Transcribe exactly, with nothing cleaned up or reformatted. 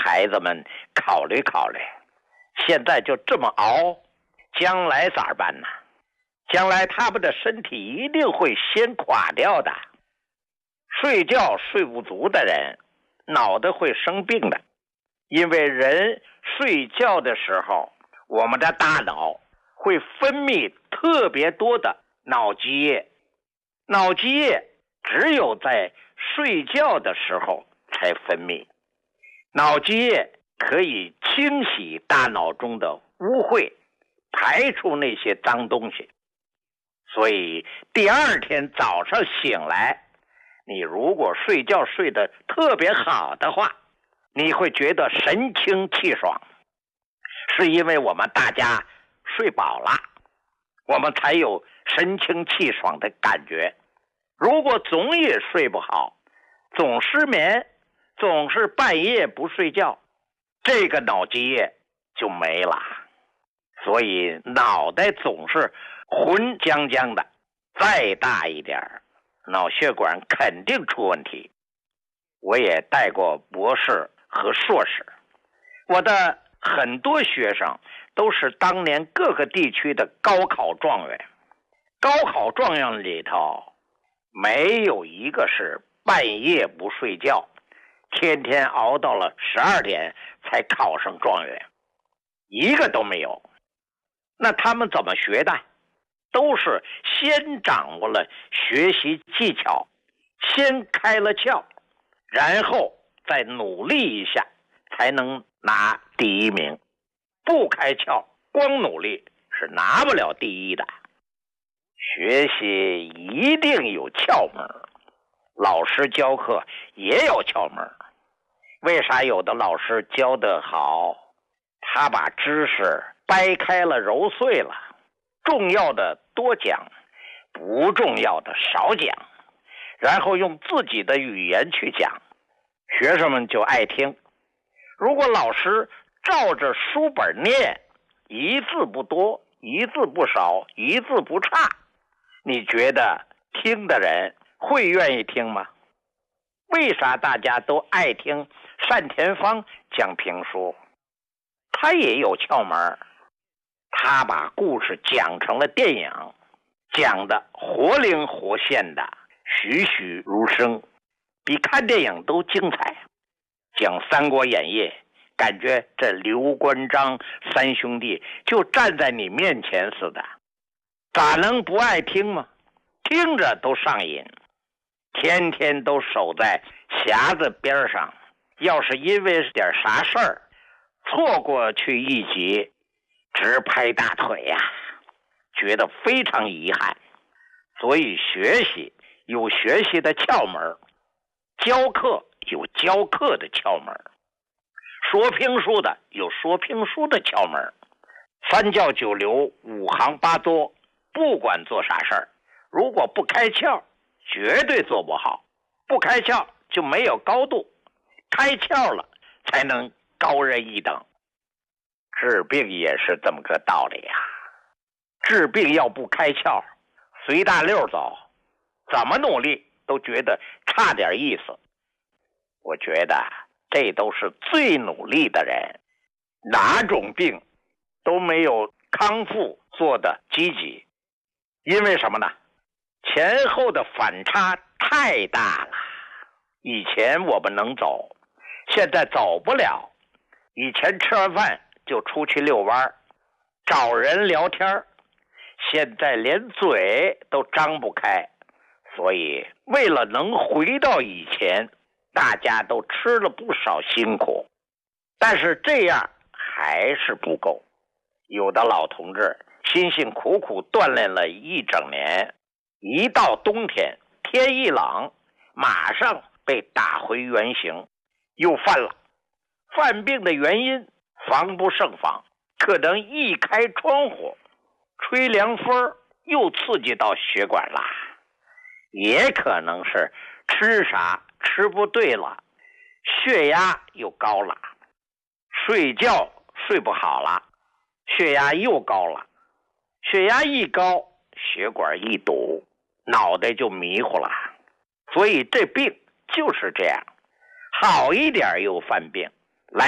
孩子们考虑考虑，现在就这么熬，将来咋办呢？将来他们的身体一定会先垮掉的。睡觉睡不足的人，脑袋会生病的，因为人睡觉的时候，我们的大脑会分泌特别多的脑积液，脑积液只有在睡觉的时候才分泌。脑积液可以清洗大脑中的污秽，排出那些脏东西。所以第二天早上醒来，你如果睡觉睡得特别好的话，你会觉得神清气爽，是因为我们大家睡饱了，我们才有神清气爽的感觉。如果总也睡不好，总失眠，总是半夜不睡觉，这个脑积液就没了。所以脑袋总是浑浆浆的，再大一点，脑血管肯定出问题。我也带过博士和硕士，我的很多学生都是当年各个地区的高考状元。高考状元里头没有一个是半夜不睡觉，天天熬到了十二点才考上状元，一个都没有。那他们怎么学的？都是先掌握了学习技巧，先开了窍，然后再努力一下，才能拿第一名。不开窍，光努力是拿不了第一的。学习一定有窍门，老师教课也有窍门。为啥有的老师教得好？他把知识掰开了揉碎了，重要的多讲，不重要的少讲，然后用自己的语言去讲，学生们就爱听。如果老师照着书本念，一字不多，一字不少，一字不差，你觉得听的人会愿意听吗？为啥大家都爱听单田芳讲评书？他也有窍门，他把故事讲成了电影，讲得活灵活现的，栩栩如生，比看电影都精彩。讲《三国演义》，感觉这刘关张三兄弟就站在你面前似的，咋能不爱听吗？听着都上瘾，天天都守在匣子边上，要是因为点啥事儿错过去一集，直拍大腿呀、啊，觉得非常遗憾。所以学习有学习的窍门，教课有教课的窍门，说评书的有说评书的窍门。三教九流，五行八作，不管做啥事儿，如果不开窍，绝对做不好。不开窍就没有高度，开窍了才能高人一等。治病也是这么个道理呀、啊。治病要不开窍，随大溜走，怎么努力都觉得差点意思。我觉得这都是最努力的人，哪种病都没有康复做的积极。因为什么呢？前后的反差太大了。以前我们能走，现在走不了。以前吃完饭就出去遛弯，找人聊天，现在连嘴都张不开。所以为了能回到以前，大家都吃了不少辛苦，但是这样还是不够。有的老同志辛辛苦苦锻炼了一整年，一到冬天天一冷，马上被打回原形，又犯了。犯病的原因防不胜防，可能一开窗户吹凉风又刺激到血管了，也可能是吃啥吃不对了，血压又高了，睡觉睡不好了，血压又高了，血压一高，血管一堵，脑袋就迷糊了。所以这病就是这样，好一点又犯病，